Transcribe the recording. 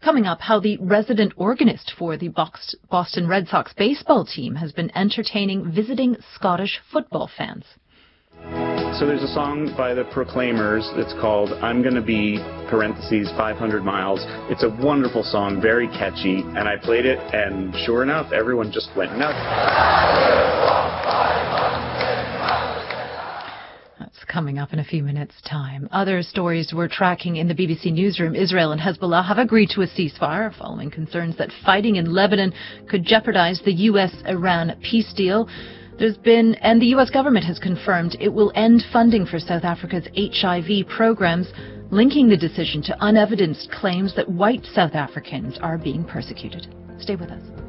Coming up, how the resident organist for the Boston Red Sox baseball team has been entertaining visiting Scottish football fans. So there's a song by the Proclaimers that's called I'm Gonna Be, parentheses, 500 Miles. It's a wonderful song, very catchy, and I played it, and sure enough, everyone just went nuts. That's coming up in a few minutes' time. Other stories we're tracking in the BBC Newsroom. Israel and Hezbollah have agreed to a ceasefire following concerns that fighting in Lebanon could jeopardize the US-Iran peace deal. And the US government has confirmed it will end funding for South Africa's HIV programs, linking the decision to unevidenced claims that white South Africans are being persecuted. Stay with us.